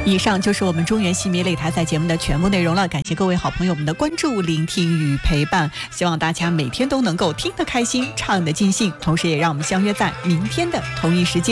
以上就是我们中原戏迷擂台赛节目的全部内容了，感谢各位好朋友们的关注、聆听与陪伴，希望大家每天都能够听得开心，唱得尽兴，同时也让我们相约在明天的同一时间。